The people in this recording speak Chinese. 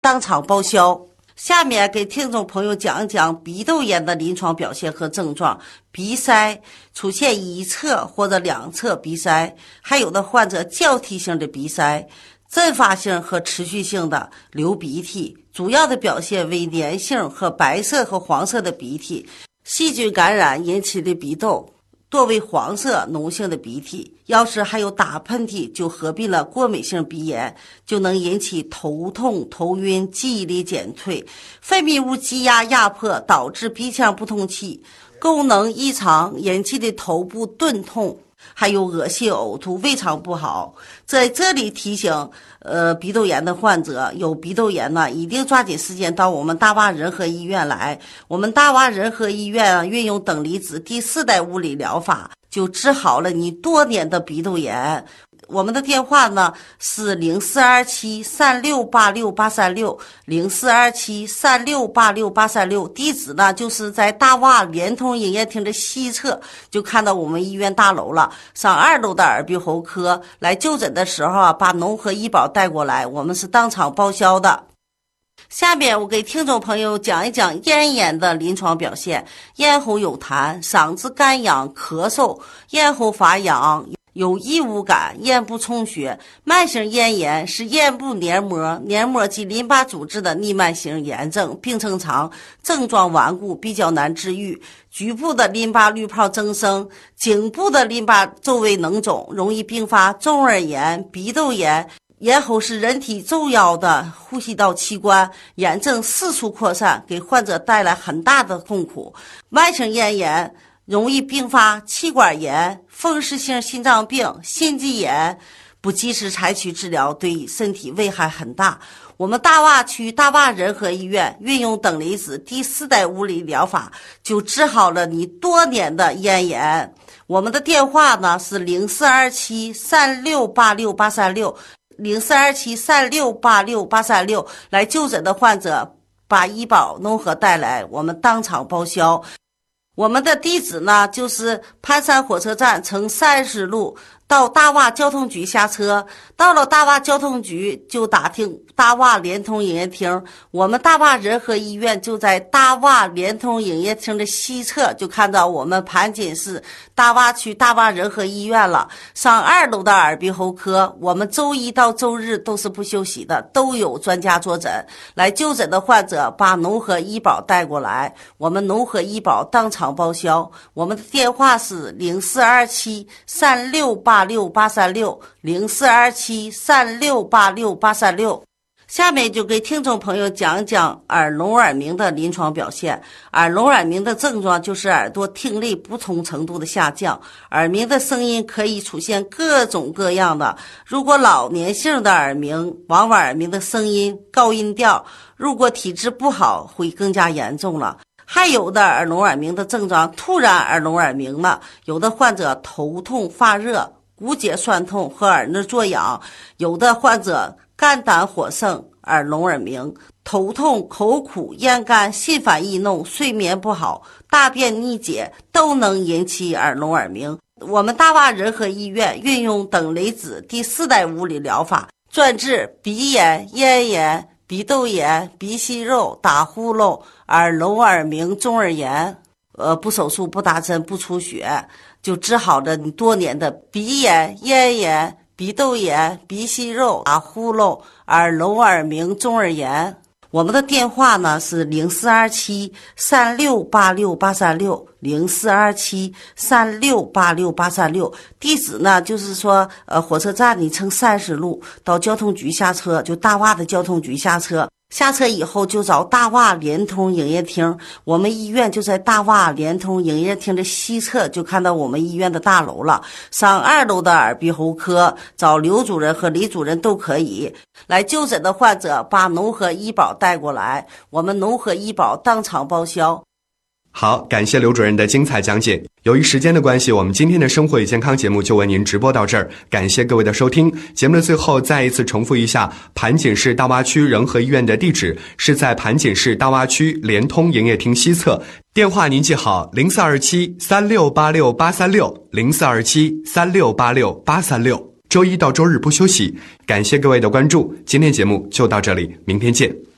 当场报销。下面给听众朋友讲一讲鼻窦炎的临床表现和症状。鼻塞出现一侧或者两侧鼻塞，还有的患者交替性的鼻塞，阵发性和持续性的流鼻涕，主要的表现为粘性和白色和黄色的鼻涕，细菌感染引起的鼻窦多为黄色脓性的鼻涕，要是还有打喷嚏，就合并了过敏性鼻炎，就能引起头痛、头晕、记忆力减退，分泌物积压压迫，导致鼻腔不通气，功能异常引起的头部钝痛，还有恶心呕吐，胃肠不好。在这里提醒鼻窦炎的患者，有鼻窦炎呢，一定抓紧时间到我们大洼仁和医院来。我们大洼仁和医院运用等离子第4代物理疗法，就治好了你多年的鼻窦炎。我们的电话呢是0427368683 0427368683，地址呢就是在大洼联通营业厅的西侧，就看到我们医院大楼了。上2楼的耳鼻喉科，来就诊的时候把农和医保带过来，我们是当场报销的。下面我给听众朋友讲一讲咽炎的临床表现。咽喉有痰，嗓子干痒咳嗽，咽喉发痒，有异物感，咽部充血。慢性咽炎是咽部黏膜及淋巴组织的逆慢性炎症，病程长，症状顽固，比较难治愈。局部的淋巴滤泡增生，颈部的淋巴周围脓肿，容易并发中耳炎、鼻窦炎。咽喉是人体重要的呼吸道器官，炎症四处扩散，给患者带来很大的痛苦。慢性咽炎容易并发气管炎、风湿性心脏病、心肌炎，不及时采取治疗，对身体危害很大。我们大洼区大洼仁和医院运用等离子第4代物理疗法，就治好了你多年的咽炎。我们的电话呢是0427368683 0427368683，来就诊的患者把医保农和带来，我们当场报销。我们的地址呢就是盘山火车站乘30路到大洼交通局下车，到了大洼交通局就打听大洼联通营业厅。我们大洼仁和医院就在大洼联通营业厅的西侧，就看到我们盘锦市大洼区大洼仁和医院了。上2楼的耳鼻喉科，我们周一到周日都是不休息的，都有专家坐诊。来就诊的患者把农和医保带过来，我们农和医保当场报销。我们的电话是0427368683 0427368683。下面就给听众朋友讲讲耳聋耳鸣的临床表现。耳聋耳鸣的症状就是耳朵听力不同程度的下降，耳鸣的声音可以出现各种各样的。如果老年性的耳鸣，往往耳鸣的声音高音调，如果体质不好会更加严重了。还有的耳聋耳鸣的症状突然耳聋耳鸣了，有的患者头痛发热、骨节酸痛和耳内作痒，有的患者肝胆火盛、耳聋耳鸣，头痛、口苦、咽干、心烦易怒、睡眠不好、大便逆解都能引起耳聋耳鸣。我们大洼仁和医院运用等离子第4代物理疗法，专治鼻炎、咽炎、鼻窦炎、鼻息肉、打呼噜、耳聋耳鸣、中耳炎，不手术、不打针、不出血，就治好了你多年的鼻炎、咽炎、鼻窦炎、鼻息肉、打呼噜、耳聋耳鸣、中耳炎。我们的电话呢是0427368683 0427368683，地址呢就是说火车站你乘30路到交通局下车，就大洼的交通局下车。下车以后就找大洼联通营业厅，我们医院就在大洼联通营业厅的西侧，就看到我们医院的大楼了。上2楼的耳鼻喉科，找刘主任和李主任都可以。来就诊的患者把农和医保带过来，我们农和医保当场报销。 好，感谢刘主任的精彩讲解。由于时间的关系，我们今天的生活与健康节目就为您直播到这儿，感谢各位的收听。节目的最后再一次重复一下，盘锦市大洼区仁和医院的地址是在盘锦市大洼区联通营业厅西侧，电话您记好0427368683 0427368683。周一到周日不休息。感谢各位的关注，今天节目就到这里，明天见。